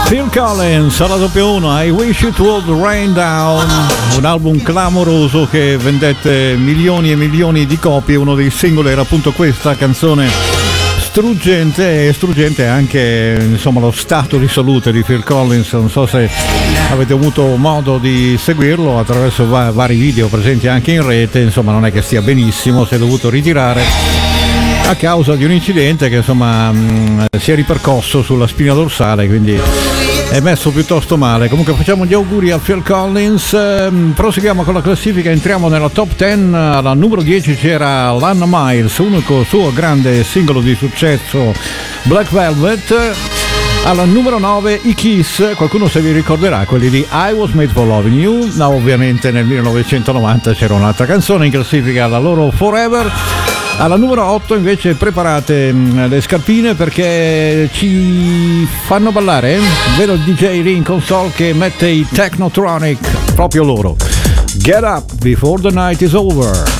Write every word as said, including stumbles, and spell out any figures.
Phil Collins alla doppio uno, I Wish It Would Rain Down, un album clamoroso che vendette milioni e milioni di copie. Uno dei singoli era appunto questa canzone struggente, e struggente anche insomma lo stato di salute di Phil Collins. Non so se avete avuto modo di seguirlo attraverso va- vari video presenti anche in rete. Insomma, non è che stia benissimo, si è dovuto ritirare a causa di un incidente che insomma mh, si è ripercosso sulla spina dorsale, quindi è messo piuttosto male. Comunque facciamo gli auguri a Phil Collins. ehm, proseguiamo con la classifica, entriamo nella top dieci. Alla numero dieci c'era Lana Miles, unico suo grande singolo di successo, Black Velvet. Alla numero nove i Kiss, qualcuno se vi ricorderà, quelli di I Was Made for Loving You. No, ovviamente nel millenovecentonovanta c'era un'altra canzone in classifica, la loro Forever. Alla numero otto invece preparate mh, le scarpine perché ci fanno ballare, eh? Vedo il D J lì in console che mette i Technotronic, proprio loro. Get up before the night is over.